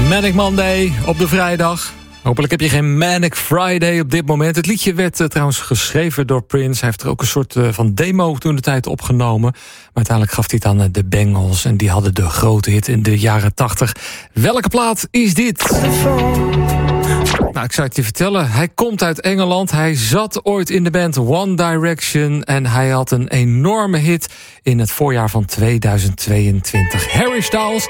Manic Monday op de vrijdag. Hopelijk heb je geen Manic Friday op dit moment. Het liedje werd trouwens geschreven door Prince. Hij heeft er ook een soort van demo toen de tijd opgenomen. Maar uiteindelijk gaf hij het aan de Bengals. En die hadden de grote hit in de jaren 80. Welke plaat is dit? Nou, ik zou het je vertellen. Hij komt uit Engeland. Hij zat ooit in de band One Direction. En hij had een enorme hit in het voorjaar van 2022. Harry Styles